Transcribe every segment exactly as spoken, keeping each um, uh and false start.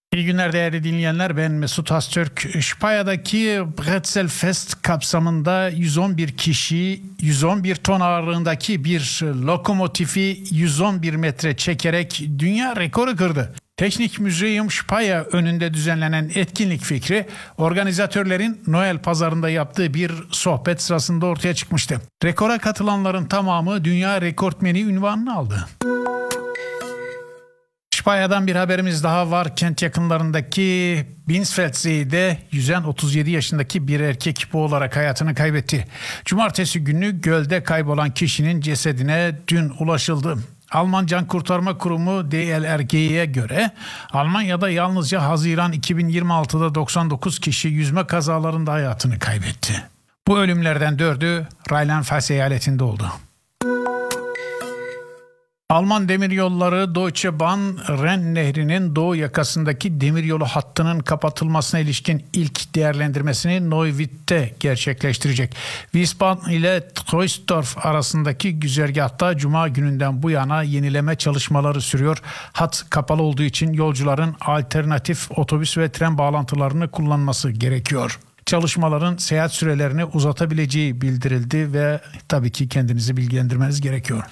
İyi günler değerli dinleyenler, ben Mesut Öztürk. Spanya'daki Brezelfest kapsamında yüz on bir kişi yüz on bir ton ağırlığındaki bir lokomotifi yüz on bir metre çekerek dünya rekoru kırdı. Teknik Museum Spanya önünde düzenlenen etkinlik fikri organizatörlerin Noel pazarında yaptığı bir sohbet sırasında ortaya çıkmıştı. Rekora katılanların tamamı dünya rekortmeni unvanını aldı. İspanya'dan bir haberimiz daha var. Kent yakınlarındaki Binsfeldzee'de yüzen otuz yedi yaşındaki bir erkek boğularak hayatını kaybetti. Cumartesi günü gölde kaybolan kişinin cesedine dün ulaşıldı. Alman Can Kurtarma Kurumu D L R G'ye göre Almanya'da yalnızca Haziran iki bin yirmi altıda doksan dokuz kişi yüzme kazalarında hayatını kaybetti. Bu ölümlerden dördü Rheinland-Pfalz eyaletinde oldu. Alman demiryolları Deutsche Bahn, Ren Nehri'nin doğu yakasındaki demiryolu hattının kapatılmasına ilişkin ilk değerlendirmesini Neuwied'de gerçekleştirecek. Wiesbaden ile Troisdorf arasındaki güzergahta Cuma gününden bu yana yenileme çalışmaları sürüyor. Hat kapalı olduğu için yolcuların alternatif otobüs ve tren bağlantılarını kullanması gerekiyor. Çalışmaların seyahat sürelerini uzatabileceği bildirildi ve tabii ki kendinizi bilgilendirmeniz gerekiyor.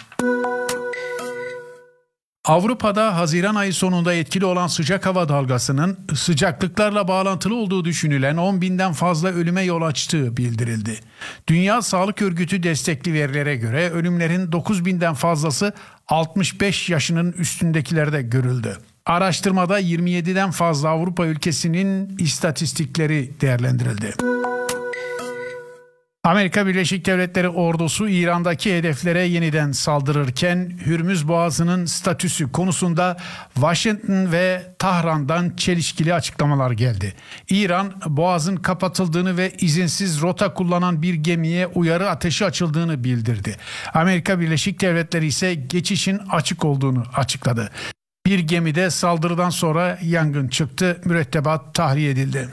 Avrupa'da Haziran ayı sonunda etkili olan sıcak hava dalgasının sıcaklıklarla bağlantılı olduğu düşünülen on binden fazla ölüme yol açtığı bildirildi. Dünya Sağlık Örgütü destekli verilere göre ölümlerin dokuz binden fazlası altmış beş yaşının üstündekilerde görüldü. Araştırmada yirmi yediden fazla Avrupa ülkesinin istatistikleri değerlendirildi. Amerika Birleşik Devletleri ordusu İran'daki hedeflere yeniden saldırırken Hürmüz Boğazı'nın statüsü konusunda Washington ve Tahran'dan çelişkili açıklamalar geldi. İran, Boğaz'ın kapatıldığını ve izinsiz rota kullanan bir gemiye uyarı ateşi açıldığını bildirdi. Amerika Birleşik Devletleri ise geçişin açık olduğunu açıkladı. Bir gemide saldırıdan sonra yangın çıktı, mürettebat tahliye edildi.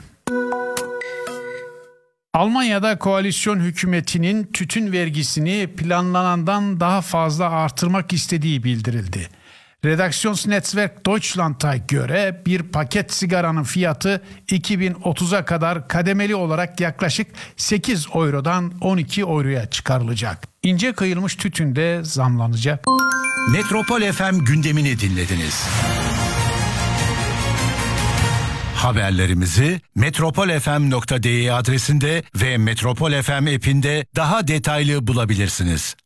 Almanya'da koalisyon hükümetinin tütün vergisini planlanandan daha fazla artırmak istediği bildirildi. Redaktionsnetzwerk Deutschland'a göre bir paket sigaranın fiyatı iki bin otuza kadar kademeli olarak yaklaşık sekiz eurodan on iki euroya çıkarılacak. İnce kıyılmış tütün de zamlanacak. Metropol F M gündemini dinlediniz. Haberlerimizi metropol f m nokta d e adresinde ve Metropol F M app'inde daha detaylı bulabilirsiniz.